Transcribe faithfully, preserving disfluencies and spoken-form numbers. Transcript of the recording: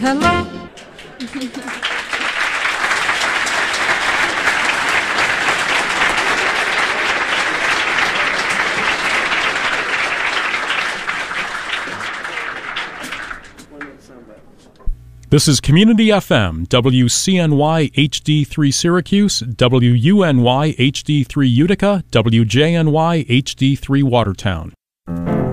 hello. This is Community F M, W C N Y H D three Syracuse, W U N Y H D three Utica, W J N Y H D three Watertown.